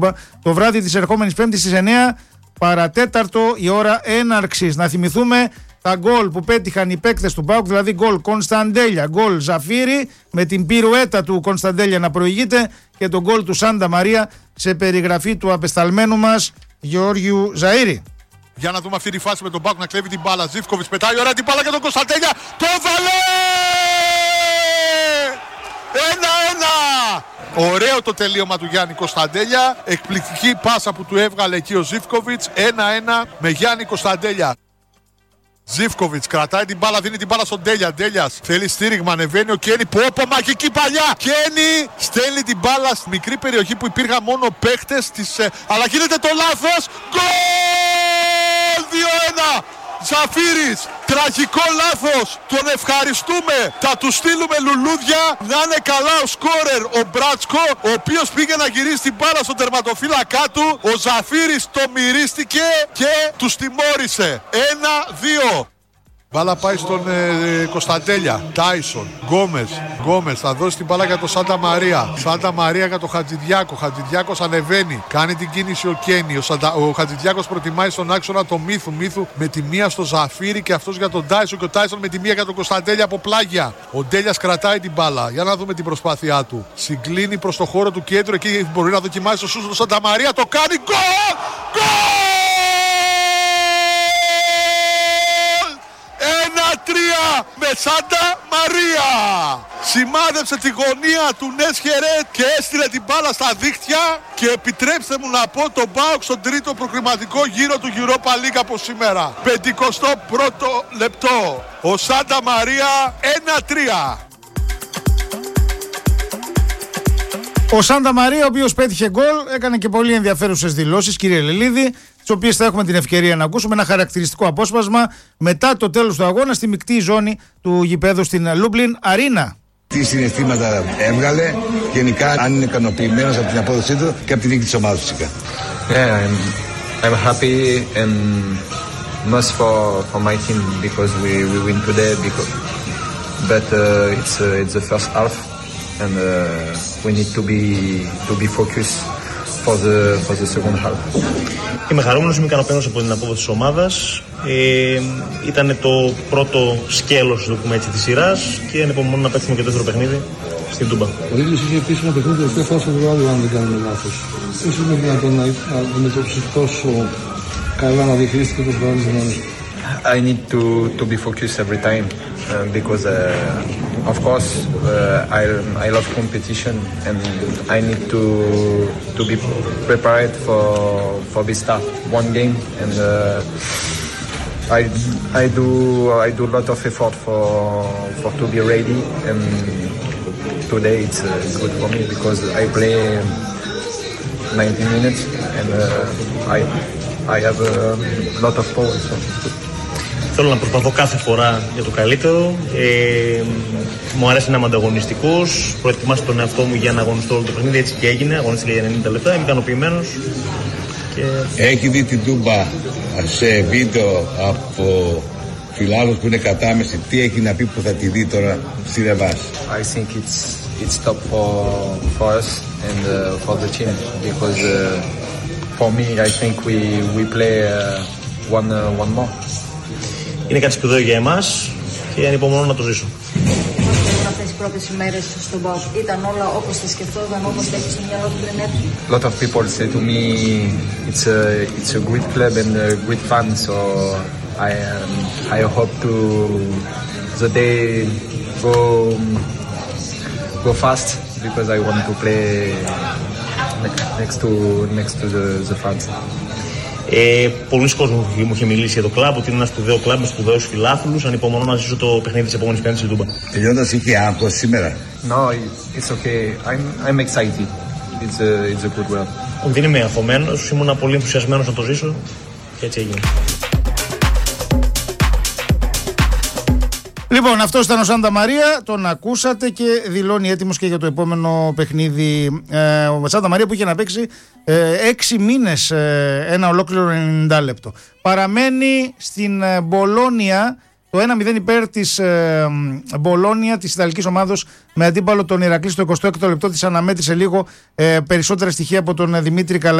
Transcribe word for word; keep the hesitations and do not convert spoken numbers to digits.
το βράδυ της ερχόμενης Πέμπτης στις εννιά παρατέταρτο η ώρα έναρξης. Να θυμηθούμε τα γκολ που πέτυχαν οι παίκτες του ΠΑΟΚ, δηλαδή γκολ Κωνσταντέλια, γκολ Ζαφύρι με την πυρουέτα του Κωνσταντέλια να προηγείται και το γκολ του Σάντα Μαρία σε περιγραφή του απεσταλμένου μας Γεώργιου Ζαΐρη. Για να δούμε αυτή τη φάση με τον ΠΑΟΚ να κλέβει την μπάλα. Ζίβκοβιτς πετάει ωραία την μπάλα για τον Κωνσταντέλια. Το βάλε! Ένα-ένα! Ωραίο το τελείωμα του Γιάννη Κωνσταντέλια. Εκπληκτική πάσα που του έβγαλε εκεί ο Ζίβκοβιτς. Ένα-ένα με Γιάννη Κωνσταντέλια. Ζίβκοβιτς κρατάει την μπάλα, δίνει την μπάλα στον Ντέλια. Ντέλιας θέλει στήριγμα, ανεβαίνει ο Κένι. Πόπο, μαγική παλιά! Κένι στέλνει την μπάλα στη μικρή περιοχή που υπήρχαν μόνο παίχτες της, ε, αλλά γίνεται το λάθος. Γκολ! δύο ένα! Ζαφύρης, τραγικό λάθος, τον ευχαριστούμε, θα του στείλουμε λουλούδια, να είναι καλά ο σκόρερ ο Μπράτσκο, ο οποίος πήγε να γυρίσει την μπάλα στον τερματοφύλακά του, ο Ζαφύρης το μυρίστηκε και τους τιμώρησε. ένα δύο. Μπάλα πάει στον ε, Κωνσταντέλια, Τάισον, Γκόμες, Γκόμες θα δώσει την μπάλα για τον Σάντα Μαρία. Σάντα Μαρία για τον Χατζηδιάκο, Χατζηδιάκος ανεβαίνει, κάνει την κίνηση ο Κένι, ο, Σαντα... ο Χατζηδιάκος προτιμάει στον άξονα το Μύθου, Μύθου με τη μία στο Ζαφύρι και αυτός για τον Τάισον και ο Τάισον με τη μία για τον Κωνσταντέλια από πλάγια. Ο Ντέλιας κρατάει την μπάλα, για να δούμε την προσπάθειά του. Συγκλίνει προς το χώρο του κέντρου, εκεί μπορεί να δοκιμάσει το σούτ του Σάντα Μαρία, το κάνει, γκολ! Γκολ! τρία με Σάντα Μαρία. Σημάδεψε τη γωνία του Νέσχερετ και έστειλε την μπάλα στα δίχτυα και επιτρέψτε μου να πω τον ΠΑΟΚ στον τρίτο προκριματικό γύρο του Europa League από σήμερα. πενηκοστό πρώτο λεπτό. Ο Σάντα Μαρία ένα τρία. Ο Σάντα Μαρία, ο οποίος πέτυχε γκολ, έκανε και πολύ ενδιαφέρουσες δηλώσεις, κύριε Λελίδη, τις οποίες θα έχουμε την ευκαιρία να ακούσουμε. Ένα χαρακτηριστικό απόσπασμα μετά το τέλος του αγώνα στη μεικτή ζώνη του γηπέδου στην Λούμπλιν Αρίνα. Τι συναισθήματα έβγαλε, γενικά αν είναι ικανοποιημένος από την απόδοσή του και από την νίκη της ομάδας φυσικά. Yeah, I'm, I'm happy and most for for my team because we we win today because but uh, it's uh, it's the first half and uh, we need to be to be focused for the for the second half. Είμαι χαρούμενος, είμαι ικανοποιημένος από την απόδοση της ομάδας. Ε, ήταν το πρώτο σκέλος, το πούμε έτσι, της σειράς και ανυπομονώ να παίξουμε και το δεύτερο παιχνίδι στην Τούμπα. Ο ίδιος είχε επίσης ένα παιχνίδι τελευταία φορά στο βράδυ, αν δεν κάνουμε λάθος. Πώς είναι δυνατόν να αντιμετωπίσει τόσο καλά, να διαχειρίσει και το βράδυ δυνάμεις? I need to to be focused every time uh, because uh, of course uh, I I love competition and I need to to be prepared for for this start one game and uh, I I do I do a lot of effort for for to be ready and today it's uh, good for me because I play ninety minutes and uh, I I have a lot of power so it's good. Θέλω να προσπαθώ κάθε φορά για το καλύτερο. Ε, μου αρέσει να είμαι ανταγωνιστικός. Προετοιμάσω τον εαυτό μου για να αγωνιστώ όλο το παιχνίδι. Έτσι και έγινε. Αγωνίστηκα για ενενήντα λεπτά. Είμαι ικανοποιημένος. Και... Έχει δει την Τούμπα σε βίντεο από φιλάδους που είναι κατάμεση. Τι έχει να πει που θα τη δει τώρα στη Ρεβάς? I think it's it's top for for us and uh, for the team because uh, for me I think we we play uh, one uh, one more. Είναι κάτι σπουδαίο για εμάς και ανυπομονώ να το ζήσω. Αυτές οι πρώτες ημέρες στον ΠΑΟΚ ήταν όλα όπως τα σκεφτόταν, όπως τα έχει στο μυαλό του πριν έρθει? A lot of people say to me it's a it's a great club and a great fan, so I um, I hope to the day go go fast because I want to play next to next to the the fans. Ε, Πολλοί κόσμοι μου είχε μιλήσει για το κλαμπ, ότι είναι ένα σπουδαίο κλαμπ με σπουδαίους φιλάθλους. Ανυπομονώ να ζήσω το παιχνίδι της επόμενης Πέμπτης στην Τούμπα. Τελειώντας, είχε άγχος σήμερα? No, it's okay. I'm I'm excited. It's a it's a good world. Δεν είμαι αγχωμένος, ήμουν πολύ ενθουσιασμένος να το ζήσω και έτσι έγινε. Λοιπόν, αυτός ήταν ο Σάντα Μαρία, τον ακούσατε και δηλώνει έτοιμος και για το επόμενο παιχνίδι. Ε, ο Σάντα Μαρία που είχε να παίξει ε, έξι μήνες, ε, ένα ολόκληρο ενενήντα λεπτό. Παραμένει στην ε, Μπολόνια Το ένα μηδέν υπέρ της ε, Μπολόνια, της Ιταλικής ομάδος, με αντίπαλο τον Ηρακλή στο εικοστό έκτο λεπτό. Της αναμέτρησε λίγο ε, περισσότερα στοιχεία από τον Δημήτρη Καλα.